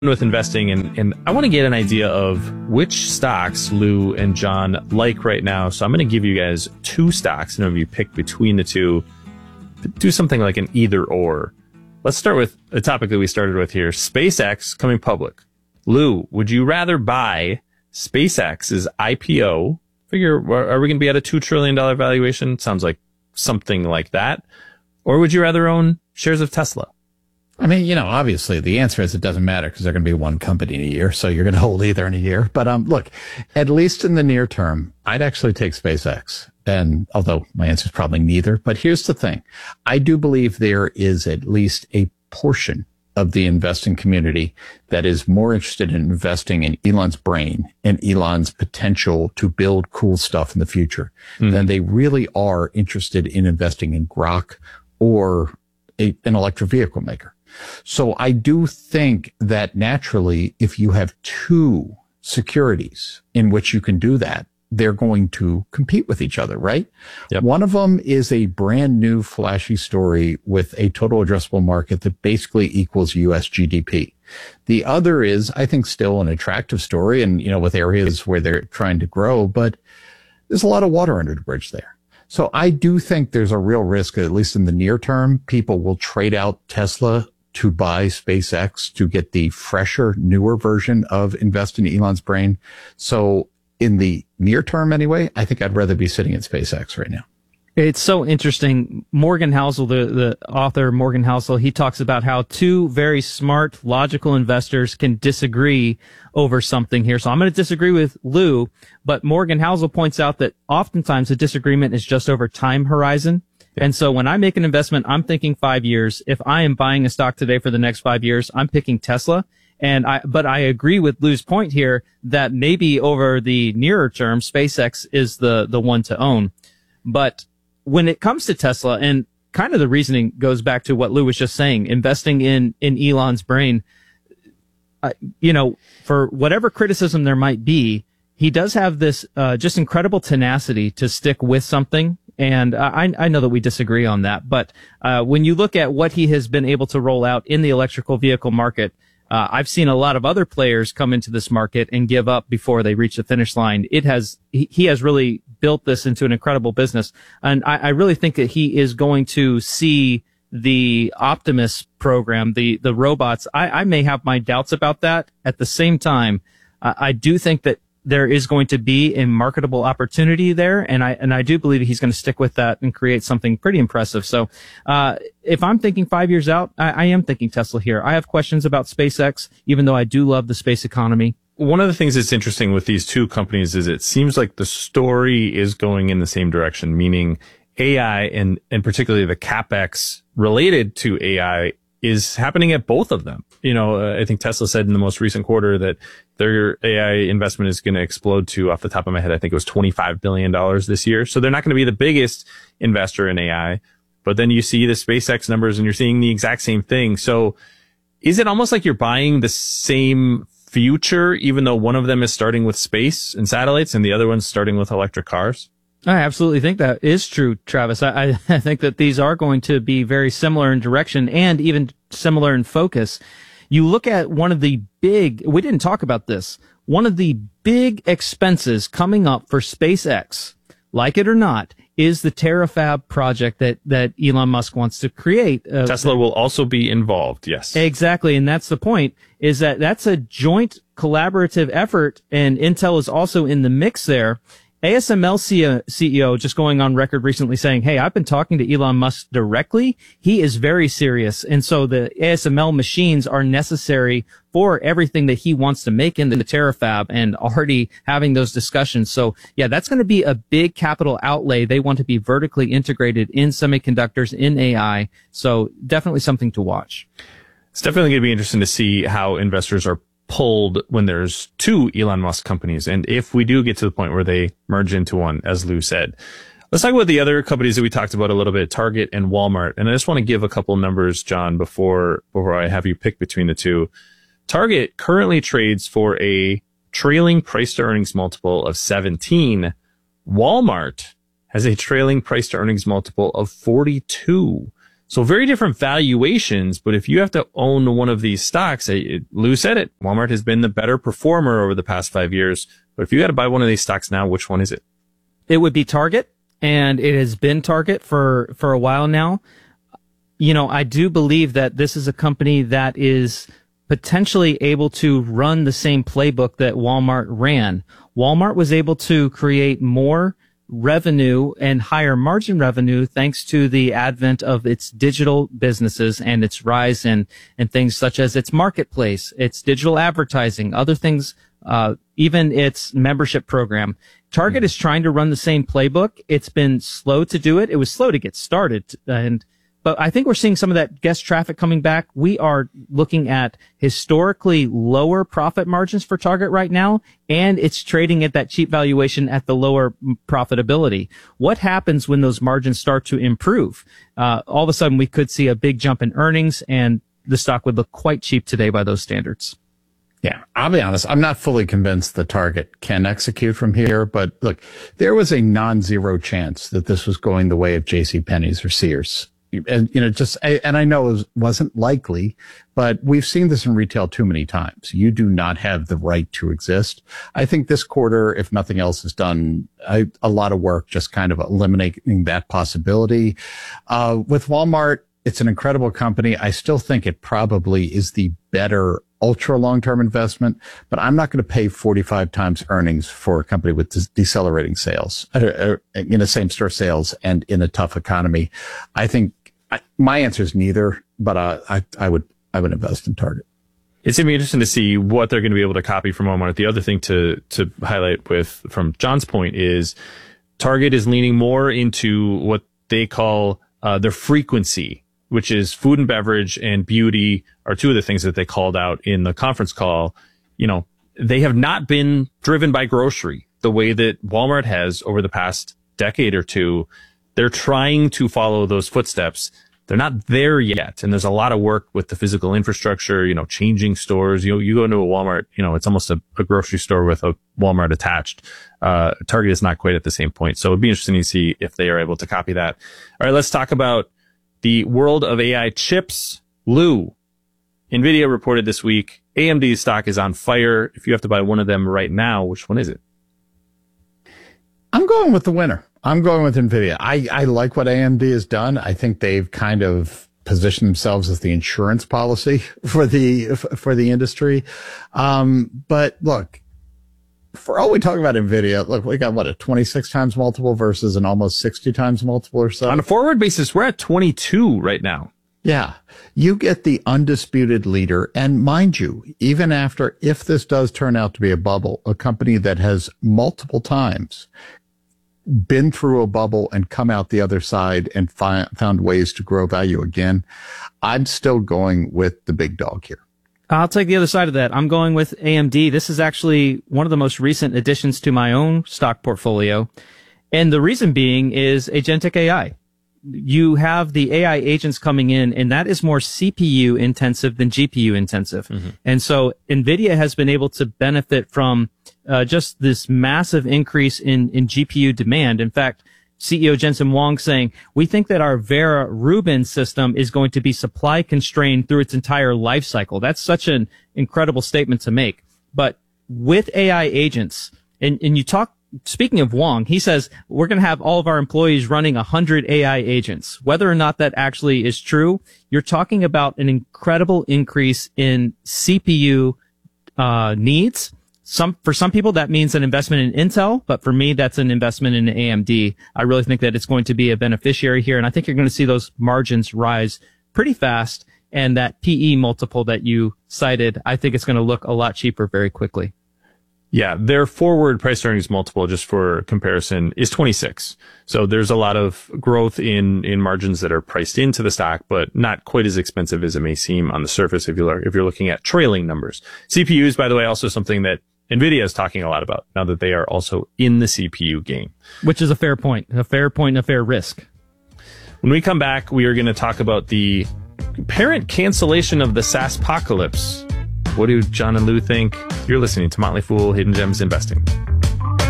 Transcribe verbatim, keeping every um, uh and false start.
with investing, and, and I want to get an idea of which stocks Lou and John like right now. So I'm going to give you guys two stocks, and if you pick between the two, do something like an either or. Let's start with the topic that we started with here, SpaceX coming public. Lou, would you rather buy SpaceX's I P O? Figure, are we going to be at a two trillion dollars valuation? Sounds like something like that. Or would you rather own shares of Tesla? I mean, you know, obviously the answer is it doesn't matter because they're going to be one company in a year. So you're going to hold either in a year. But um, look, at least in the near term, I'd actually take SpaceX. And although my answer is probably neither, but here's the thing. I do believe there is at least a portion of the investing community that is more interested in investing in Elon's brain and Elon's potential to build cool stuff in the future mm. than they really are interested in investing in Grok or a, an electric vehicle maker. So I do think that naturally, if you have two securities in which you can do that, they're going to compete with each other, right? Yep. One of them is a brand new flashy story with a total addressable market that basically equals U S G D P. The other is, I think, still an attractive story and, you know, with areas where they're trying to grow, but there's a lot of water under the bridge there. So I do think there's a real risk, at least in the near term, people will trade out Tesla to buy SpaceX to get the fresher, newer version of invest in Elon's brain. So in the near term anyway, I think I'd rather be sitting at SpaceX right now. It's so interesting. Morgan Housel, the, the author Morgan Housel, he talks about how two very smart, logical investors can disagree over something here. So I'm going to disagree with Lou, but Morgan Housel points out that oftentimes the disagreement is just over time horizon. And so when I make an investment, I'm thinking five years. If I am buying a stock today for the next five years, I'm picking Tesla. And I, but I agree with Lou's point here that maybe over the nearer term, SpaceX is the, the one to own. But when it comes to Tesla, and kind of the reasoning goes back to what Lou was just saying, investing in, in Elon's brain, uh, you know, for whatever criticism there might be, he does have this, uh, just incredible tenacity to stick with something. And I, I know that we disagree on that, but uh, when you look at what he has been able to roll out in the electrical vehicle market, uh, I've seen a lot of other players come into this market and give up before they reach the finish line. It has he, he has really built this into an incredible business, and I, I really think that he is going to see the Optimus program, the the robots. I, I may have my doubts about that. At the same time, uh, I do think that there is going to be a marketable opportunity there, and I and I do believe he's going to stick with that and create something pretty impressive. So, uh if I'm thinking five years out, I, I am thinking Tesla here. I have questions about SpaceX, even though I do love the space economy. One of the things that's interesting with these two companies is it seems like the story is going in the same direction, meaning A I and and particularly the CapEx related to A I is happening at both of them. You know, uh, I think Tesla said in the most recent quarter that their A I investment is going to explode to, off the top of my head, I think it was twenty-five billion dollars this year. So they're not going to be the biggest investor in A I. But then you see the SpaceX numbers and you're seeing the exact same thing. So is it almost like you're buying the same future, even though one of them is starting with space and satellites and the other one's starting with electric cars? I absolutely think that is true, Travis. I, I think that these are going to be very similar in direction and even similar in focus. You look at one of the big, we didn't talk about this, one of the big expenses coming up for SpaceX, like it or not, is the Terafab project that, that Elon Musk wants to create. Uh, Tesla will also be involved, yes. Exactly, and that's the point, is that that's a joint collaborative effort, and Intel is also in the mix there. A S M L C E O just going on record recently saying, hey, I've been talking to Elon Musk directly. He is very serious. And so the A S M L machines are necessary for everything that he wants to make in the Terafab, and already having those discussions. So yeah, that's going to be a big capital outlay. They want to be vertically integrated in semiconductors, in A I. So definitely something to watch. It's definitely going to be interesting to see how investors are pulled when there's two Elon Musk companies. And if we do get to the point where they merge into one, as Lou said. Let's talk about the other companies that we talked about a little bit, Target and Walmart. And I just want to give a couple numbers, John, before, before I have you pick between the two. Target currently trades for a trailing price to earnings multiple of seventeen. Walmart has a trailing price to earnings multiple of forty-two. So very different valuations, but if you have to own one of these stocks, it, Lou said it, Walmart has been the better performer over the past five years. But if you got to buy one of these stocks now, which one is it? It would be Target, and it has been Target for, for a while now. You know, I do believe that this is a company that is potentially able to run the same playbook that Walmart ran. Walmart was able to create more revenue and higher margin revenue thanks to the advent of its digital businesses and its rise in, in things such as its marketplace, its digital advertising, other things, uh, even its membership program. Target mm-hmm. is trying to run the same playbook. It's been slow to do it. It was slow to get started. And, but I think we're seeing some of that guest traffic coming back. We are looking at historically lower profit margins for Target right now, and it's trading at that cheap valuation at the lower profitability. What happens when those margins start to improve? Uh, all of a sudden we could see a big jump in earnings, and the stock would look quite cheap today by those standards. Yeah, I'll be honest. I'm not fully convinced the Target can execute from here, but look, there was a non-zero chance that this was going the way of JCPenney's or Sears. And, you know, just, and I know it wasn't likely, but we've seen this in retail too many times. You do not have the right to exist. I think this quarter, if nothing else, has done a, a lot of work just kind of eliminating that possibility. Uh, with Walmart, it's an incredible company. I still think it probably is the better ultra long-term investment, but I'm not going to pay forty-five times earnings for a company with des- decelerating sales, uh, in a same-store sales and in a tough economy. I think I, my answer is neither, but uh, I, I would I would invest in Target. It's going to be interesting to see what they're going to be able to copy from Walmart. The other thing to to highlight with from John's point is Target is leaning more into what they call uh, their frequency, which is food and beverage and beauty are two of the things that they called out in the conference call. You know, they have not been driven by grocery the way that Walmart has over the past decade or two. They're trying to follow those footsteps. They're not there yet. And there's a lot of work with the physical infrastructure, you know, changing stores. You know, you go into a Walmart, you know, it's almost a, a grocery store with a Walmart attached. Uh, Target is not quite at the same point. So it'd be interesting to see if they are able to copy that. All right, let's talk about the world of A I chips. Lou, NVIDIA reported this week, A M D's stock is on fire. If you have to buy one of them right now, which one is it? I'm going with the winner. I'm going with NVIDIA. I, I like what A M D has done. I think they've kind of positioned themselves as the insurance policy for the, for the industry. Um, but look, for all we talk about NVIDIA, look, we got what, a twenty-six times multiple versus an almost sixty times multiple or so. On a forward basis, we're at twenty-two right now. Yeah. You get the undisputed leader. And mind you, even after, if this does turn out to be a bubble, a company that has multiple times been through a bubble and come out the other side and fi- found ways to grow value again, I'm still going with the big dog here. I'll take the other side of that. I'm going with A M D. This is actually one of the most recent additions to my own stock portfolio. And the reason being is agentic A I. You have the A I agents coming in, and that is more C P U intensive than G P U intensive. Mm-hmm. And so NVIDIA has been able to benefit from uh, just this massive increase in, in G P U demand. In fact, C E O Jensen Huang saying, we think that our Vera Rubin system is going to be supply constrained through its entire life cycle. That's such an incredible statement to make. But with A I agents, and, and you talk, speaking of Huang, he says we're going to have all of our employees running one hundred A I agents. Whether or not that actually is true, you're talking about an incredible increase in C P U uh needs. Some, for some people, that means an investment in Intel, but for me, that's an investment in A M D. I really think that it's going to be a beneficiary here, and I think you're going to see those margins rise pretty fast, and that P E multiple that you cited, I think it's going to look a lot cheaper very quickly. Yeah, their forward price earnings multiple, just for comparison, is twenty-six. So there's a lot of growth in, in margins that are priced into the stock, but not quite as expensive as it may seem on the surface if you're, if you're looking at trailing numbers. C P Us, by the way, also something that NVIDIA is talking a lot about now that they are also in the C P U game. Which is a fair point, a fair point and a fair risk. When we come back, we are going to talk about the apparent cancellation of the SaaSpocalypse. What do John and Lou think? You're listening to Motley Fool Hidden Gems Investing.